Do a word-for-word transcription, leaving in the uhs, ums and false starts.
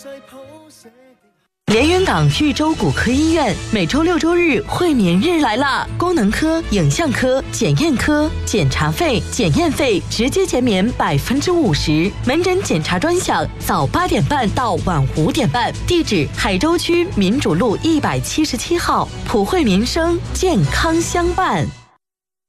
连云港豫州骨科医院每周六周日会眠日来啦！功能科、影像科、检验科检查费、检验费直接减免百分之五十，门诊检查专享，早八点半到晚五点半。地址：海州区民主路一百七十七号，普惠民生，健康相伴。